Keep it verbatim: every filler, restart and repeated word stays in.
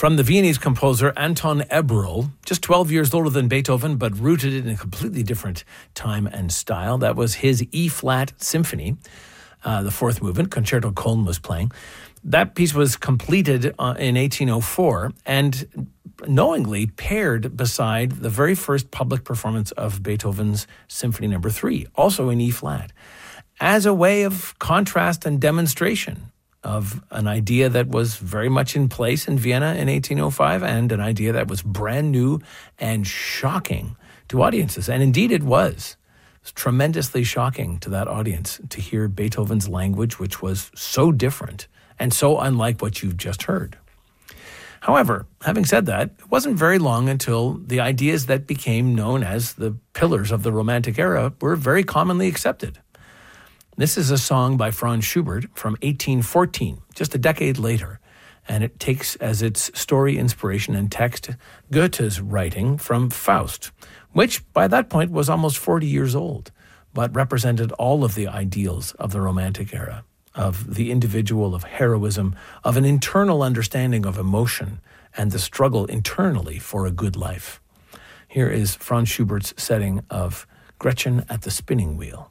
From the Viennese composer Anton Eberl, just twelve years older than Beethoven, but rooted in a completely different time and style. That was his E-flat symphony, uh, the fourth movement, Concerto Köln was playing. That piece was completed uh, in eighteen oh four and knowingly paired beside the very first public performance of Beethoven's Symphony Number Three, also in E-flat, as a way of contrast and demonstration of an idea that was very much in place in Vienna in eighteen oh five and an idea that was brand new and shocking to audiences. And indeed it was. It was tremendously shocking to that audience to hear Beethoven's language, which was so different and so unlike what you've just heard. However, having said that, it wasn't very long until the ideas that became known as the pillars of the Romantic era were very commonly accepted. This is a song by Franz Schubert from eighteen fourteen, just a decade later, and it takes as its story, inspiration, and text Goethe's writing from Faust, which by that point was almost forty years old, but represented all of the ideals of the Romantic era, of the individual, of heroism, of an internal understanding of emotion, and the struggle internally for a good life. Here is Franz Schubert's setting of Gretchen at the Spinning Wheel.